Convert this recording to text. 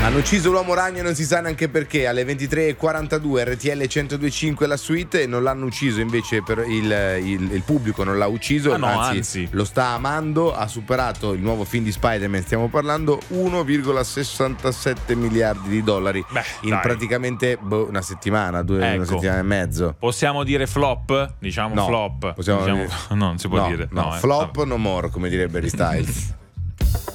Hanno ucciso l'uomo ragno e non si sa neanche perché. Alle 23:42 RTL 102.5 la suite, e non l'hanno ucciso invece per il pubblico non l'ha ucciso, anzi lo sta amando. Ha superato il nuovo film di Spider-Man, stiamo parlando 1,67 miliardi di dollari in praticamente una settimana, una settimana e mezzo. Possiamo dire flop? Diciamo no, flop. Possiamo no, non si può dire. No, flop no more, come direbbe Harry Styles.